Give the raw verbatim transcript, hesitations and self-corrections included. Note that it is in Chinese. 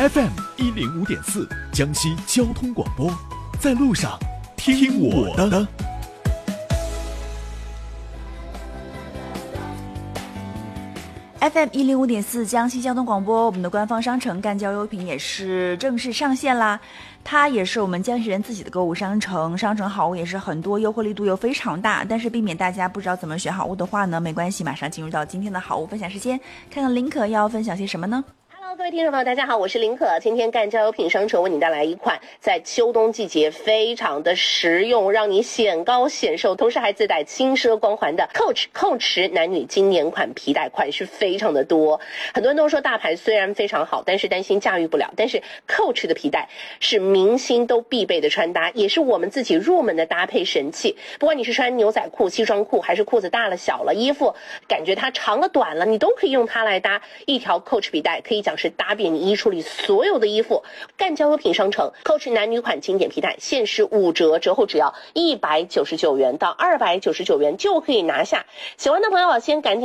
F M 一零五点四，江西交通广播，在路上听我的。 F M 一零五点四，江西交通广播，我们的官方商城干交优品也是正式上线啦。它也是我们江西人自己的购物商城，商城好物也是很多，优惠力度又非常大。但是避免大家不知道怎么选好物的话呢，没关系，马上进入到今天的好物分享时间，看看林可要分享些什么呢？ 各位听众朋友大家好，我是林可。今天干交优品商城为你带来一款在秋冬季节非常的实用，让你显高显瘦，同时还自带轻奢光环的 Coach 蔻驰男女经典款皮带，款式非常的多。很多人都说大牌虽然非常好，但是担心驾驭不了，但是 Coach 的皮带是明星都必备的穿搭，也是我们自己入门的搭配神器。不管你是穿牛仔裤、西装裤，还是裤子大了小了，衣服感觉它长了短了，你都可以用它来搭。一条 Coach 皮带可以讲是搭遍你衣橱里所有的衣服。干交优品商城 Coach 男女款经典皮带限时五折，折后只要一百九十九元到二百九十九元就可以拿下。喜欢的朋友先赶紧